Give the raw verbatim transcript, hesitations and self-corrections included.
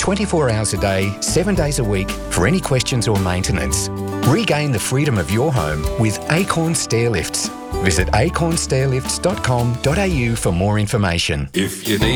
twenty-four hours a day, seven days a week for any questions or maintenance. Regain the freedom of your home with Acorn Stairlifts. Visit acorn stairlifts dot com dot a u for more information. If you need